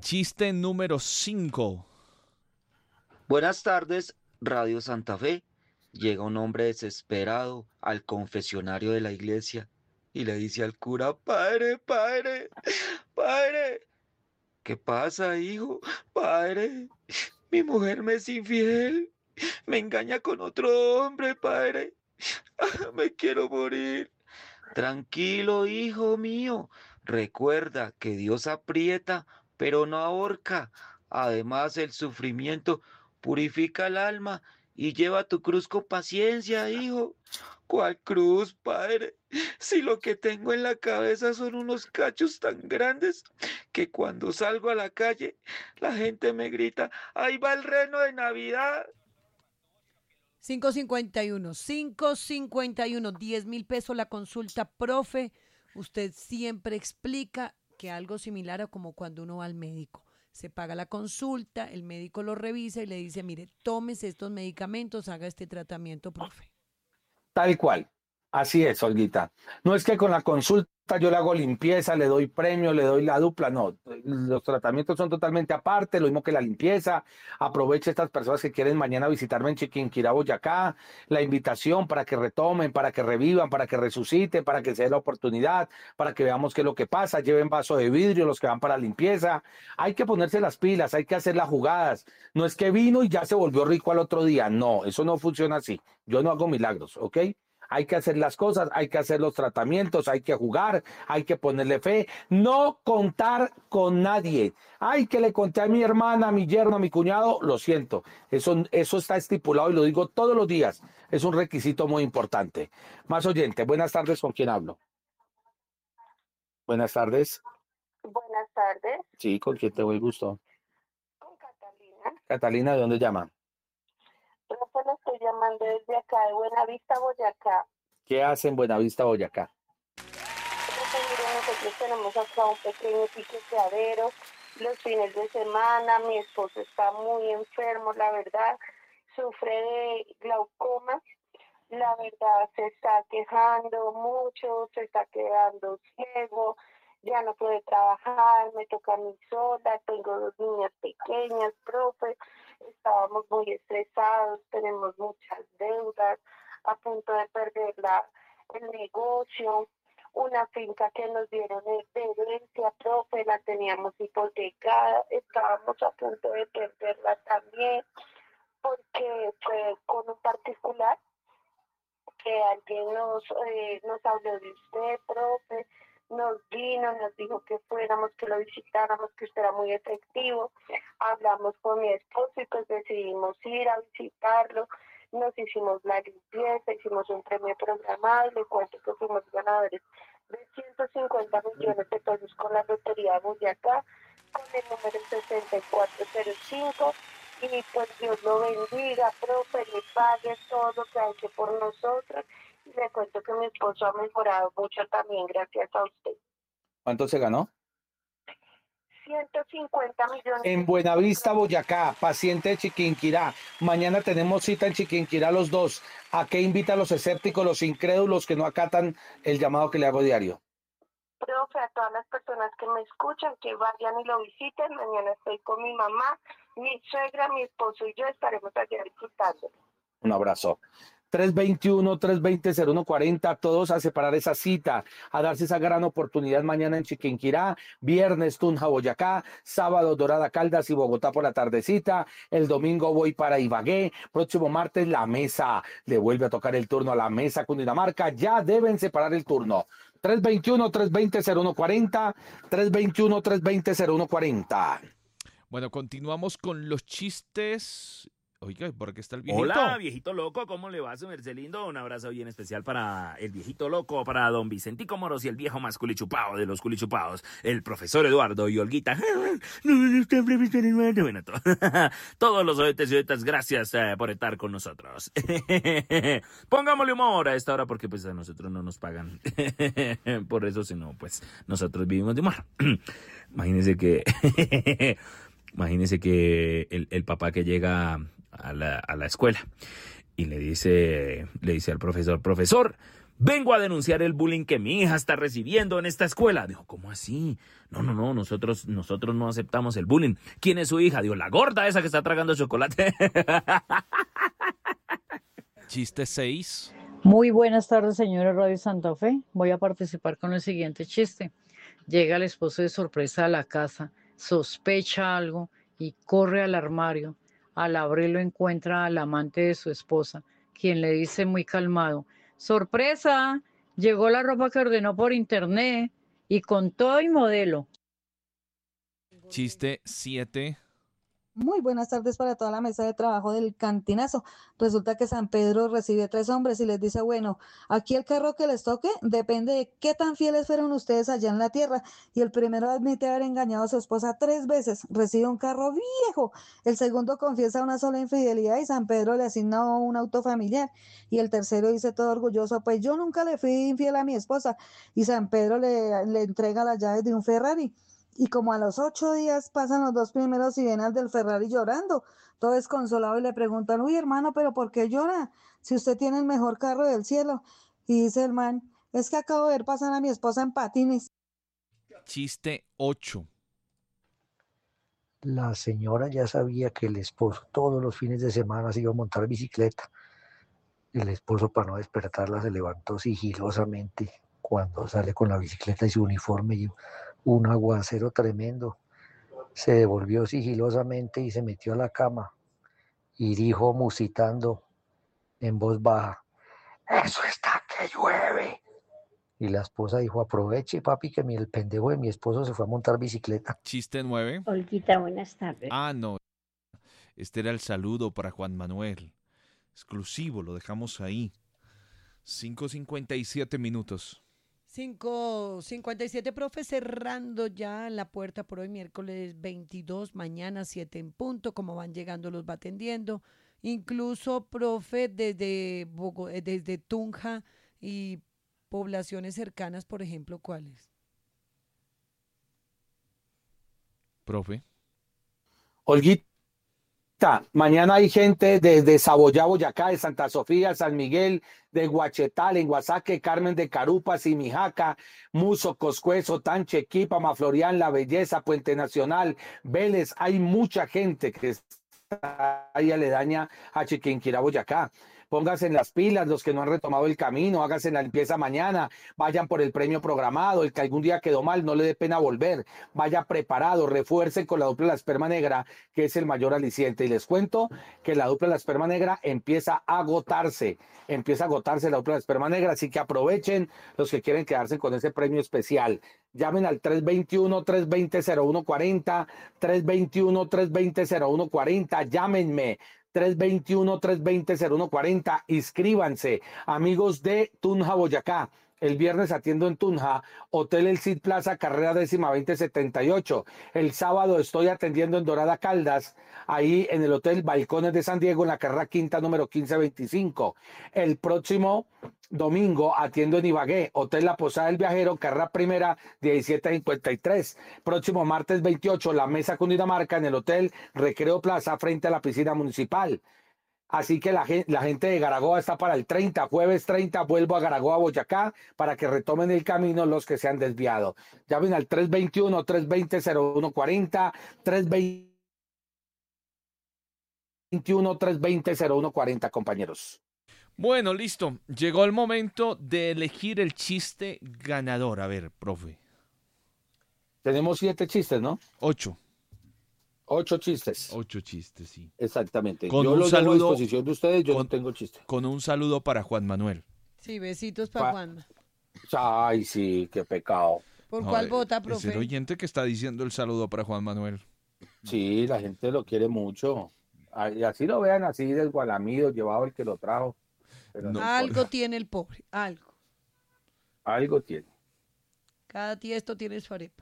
chiste número 5. Buenas tardes, Radio Santa Fe. Llega un hombre desesperado al confesionario de la iglesia y le dice al cura, padre, padre, padre, ¿qué pasa, hijo? Padre, mi mujer me es infiel, me engaña con otro hombre, padre, me quiero morir. Tranquilo, hijo mío, recuerda que Dios aprieta, pero no ahorca. Además, el sufrimiento purifica el alma y lleva tu cruz con paciencia, hijo. ¿Cuál cruz, padre? Si lo que tengo en la cabeza son unos cachos tan grandes que cuando salgo a la calle, la gente me grita, ahí va el reno de Navidad. 551, 10.000 pesos la consulta, profe. Usted siempre explica que algo similar a como cuando uno va al médico. Se paga la consulta, el médico lo revisa y le dice, mire, tómese estos medicamentos, haga este tratamiento, profe. Tal cual. Así es, Olguita. No es que con la consulta yo le hago limpieza, le doy premio, le doy la dupla, no. Los tratamientos son totalmente aparte, lo mismo que la limpieza. Aproveche estas personas que quieren mañana visitarme en Chiquinquirá, Boyacá, la invitación para que retomen, para que revivan, para que resuciten, para que se dé la oportunidad, para que veamos qué es lo que pasa. Lleven vaso de vidrio los que van para limpieza. Hay que ponerse las pilas, hay que hacer las jugadas. No es que vino y ya se volvió rico al otro día. No, eso no funciona así. Yo no hago milagros, ¿ok? Hay que hacer las cosas, hay que hacer los tratamientos, hay que jugar, hay que ponerle fe, no contar con nadie. Ay, que le conté a mi hermana, a mi yerno, a mi cuñado, lo siento. Eso está estipulado y lo digo todos los días. Es un requisito muy importante. Más oyente, buenas tardes, ¿con quién hablo? Buenas tardes. Buenas tardes, Sí, ¿con quién te doy gusto? con Catalina. Catalina, ¿de dónde llama? Profe, lo estoy llamando desde acá de Buenavista, Boyacá. ¿Qué hace en Buenavista, Boyacá? Profe, mire, nosotros tenemos acá un pequeño piqueteadero los fines de semana. Mi esposo está muy enfermo, la verdad. Sufre de glaucoma. La verdad, se está quejando mucho, se está quedando ciego. Ya no puede trabajar, me toca a mí sola, tengo dos niñas pequeñas, profe, estábamos muy estresados, tenemos muchas deudas, a punto de perder el negocio, una finca que nos dieron de herencia, profe, la teníamos hipotecada, estábamos a punto de perderla también, porque fue con un particular que alguien nos habló de usted, profe, nos vino, nos dijo que fuéramos, que lo visitáramos, que usted era muy efectivo. Hablamos con mi esposo y pues decidimos ir a visitarlo. Nos hicimos la limpieza, hicimos un premio programado, le cuento que fuimos ganadores de 150 millones de pesos con la Lotería de Boyacá, con el número 6405. Y pues Dios lo bendiga, profe, le pague todo lo que ha hecho por nosotros. Y le cuento que mi esposo ha mejorado mucho también gracias a usted. ¿Cuánto se ganó? 150 millones. En Buenavista, Boyacá, paciente de Chiquinquirá. Mañana tenemos cita en Chiquinquirá los dos. ¿A qué invita a los escépticos, los incrédulos que no acatan el llamado que le hago diario? Profe, a todas las personas que me escuchan, que vayan y lo visiten. Mañana estoy con mi mamá, mi suegra, mi esposo y yo estaremos allá visitándolo. Un abrazo. 321-320-0140, todos a separar esa cita, a darse esa gran oportunidad mañana en Chiquinquirá, viernes Tunja, Boyacá, sábado Dorada, Caldas y Bogotá por la tardecita, el domingo voy para Ibagué, próximo martes La Mesa, le vuelve a tocar el turno a La Mesa Cundinamarca, ya deben separar el turno. 321-320-0140, 321-320-0140. Bueno, continuamos con los chistes. Oiga, ¿por qué está el viejito? Hola, viejito loco, ¿cómo le va, su merced lindo? Un abrazo bien especial para el viejito loco, para don Vicentico Moros y el viejo más culichupado de los culichupados, el profesor Eduardo y Olguita. Bueno, todos los oyetes y oyetas, gracias por estar con nosotros. Pongámosle humor a esta hora porque pues a nosotros no nos pagan por eso, sino pues nosotros vivimos de humor. Imagínense que el papá que llega a la escuela y le dice al profesor, vengo a denunciar el bullying que mi hija está recibiendo en esta escuela. Dijo, ¿cómo así? No, nosotros no aceptamos el bullying. ¿Quién es su hija? Digo, la gorda esa que está tragando chocolate. Chiste 6. Muy buenas tardes, señora Radio Santa Fe. Voy a participar con el siguiente chiste. Llega el esposo de sorpresa a la casa, sospecha algo y corre al armario. Al abrirlo encuentra al amante de su esposa, quien le dice muy calmado, ¡sorpresa! Llegó la ropa que ordenó por internet y con todo y modelo. Chiste 7. Muy buenas tardes para toda la mesa de trabajo del Cantinazo. Resulta que San Pedro recibe 3 hombres y les dice, bueno, aquí el carro que les toque depende de qué tan fieles fueron ustedes allá en la tierra. Y el primero admite haber engañado a su esposa 3 veces, recibe un carro viejo. El segundo confiesa una sola infidelidad y San Pedro le asigna un auto familiar. Y el tercero dice todo orgulloso, pues yo nunca le fui infiel a mi esposa. Y San Pedro le entrega las llaves de un Ferrari. Y como a los 8 días pasan los 2 primeros y ven al del Ferrari llorando, todo desconsolado y le preguntan, uy hermano, pero ¿por qué llora? Si usted tiene el mejor carro del cielo. Y dice el man, es que acabo de ver pasar a mi esposa en patines. Chiste 8. La señora ya sabía que el esposo todos los fines de semana se iba a montar bicicleta. El esposo, para no despertarla, se levantó sigilosamente cuando sale con la bicicleta y su uniforme y un aguacero tremendo. Se devolvió sigilosamente y se metió a la cama y dijo musitando en voz baja, ¡eso está que llueve! Y la esposa dijo, aproveche papi que el pendejo de mi esposo se fue a montar bicicleta. Chiste 9. Olguita, buenas tardes. Ah, no. Este era el saludo para Juan Manuel. Exclusivo, lo dejamos ahí. 5:57 minutos. 5:57, profe, cerrando ya la puerta por hoy, miércoles 22, mañana 7 en punto, como van llegando los va atendiendo. Incluso, profe, desde Tunja y poblaciones cercanas, por ejemplo, ¿cuáles? Profe. Olguita, mañana hay gente desde Saboyá, Boyacá, de Santa Sofía, San Miguel, de Guachetal, en Guasaque, Carmen de Carupa, Simijaca, Muso, Coscuez, Tanche, Quipa, Maflorián, La Belleza, Puente Nacional, Vélez. Hay mucha gente que está ahí aledaña a Chiquinquirá, Boyacá. Pónganse en las pilas los que no han retomado el camino, háganse la limpieza mañana, vayan por el premio programado, el que algún día quedó mal, no le dé pena volver, vaya preparado, refuercen con la dupla de la esperma negra, que es el mayor aliciente. Y les cuento que la dupla de la esperma negra empieza a agotarse la dupla de la esperma negra, así que aprovechen los que quieren quedarse con ese premio especial. Llamen al 321-320-0140, 321-320-0140, llámenme. 321-320-0140, inscríbanse, amigos de Tunja, Boyacá. El viernes atiendo en Tunja, Hotel El Cid Plaza, carrera 10-2078. El sábado estoy atendiendo en Dorada Caldas, ahí en el Hotel Balcones de San Diego, en la carrera quinta número 1525. El próximo domingo atiendo en Ibagué, Hotel La Posada del Viajero, carrera primera 1753. Próximo martes 28, La Mesa Cundinamarca en el Hotel Recreo Plaza, frente a la piscina municipal. Así que la gente de Garagoa está para el 30, jueves 30, vuelvo a Garagoa, Boyacá, para que retomen el camino los que se han desviado. Llamen al 321-320-0140, 321-320-0140, compañeros. Bueno, listo. Llegó el momento de elegir el chiste ganador. A ver, profe. Tenemos 7 chistes, ¿no? 8. 8 chistes. 8 chistes, sí. Exactamente. Con yo un los dejo a saludo, disposición de ustedes, yo no tengo chiste. Con un saludo para Juan Manuel. Sí, besitos para Juan. Ay, sí, qué pecado. ¿Por cuál vota, profe? Es el oyente que está diciendo el saludo para Juan Manuel. Sí, la gente lo quiere mucho. Y así lo vean, así desgualamido, llevado el que lo trajo. Pero no, algo tiene el pobre, algo. Algo tiene. Cada tiesto tiene su arepa.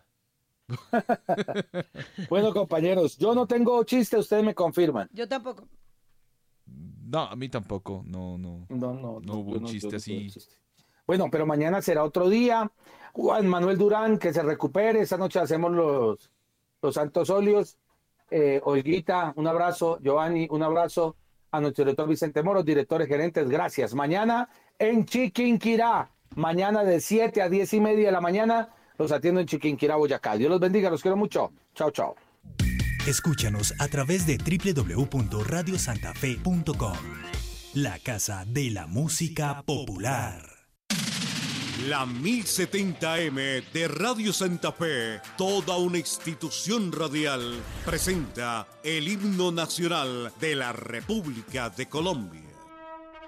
Bueno, compañeros, yo no tengo chiste, ustedes me confirman. Yo tampoco. No, a mí tampoco. No hubo un chiste así. Bueno, pero mañana será otro día. Juan Manuel Durán, que se recupere. Esta noche hacemos los santos óleos. Olguita, un abrazo. Giovanni, un abrazo. A nuestro director Vicente Moros, directores gerentes, gracias. Mañana en Chiquinquirá. Mañana de 7 a 10 y media de la mañana los atiendo en Chiquinquirá, Boyacá. Dios los bendiga, los quiero mucho. Chao, chao. Escúchanos a través de www.radiosantafe.com. La casa de la música popular. La 1070M de Radio Santa Fe, toda una institución radial, presenta el himno nacional de la República de Colombia.